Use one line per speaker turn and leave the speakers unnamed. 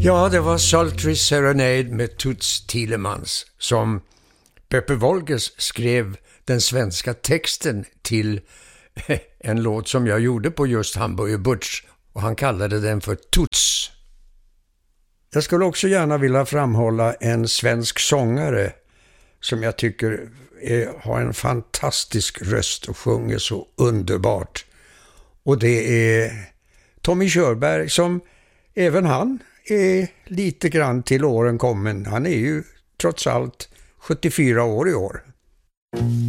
Ja, det var Sultry Serenade med Toots Thielemans som Peppe Wolgers skrev den svenska texten till en låt som jag gjorde på just Hamburger Butch, och han kallade den för Toots. Jag skulle också gärna vilja framhålla en svensk sångare som jag tycker har en fantastisk röst och sjunger så underbart. Och det är Tommy Körberg, som även han är lite grann till åren kommen. Han är ju trots allt 74 år i år.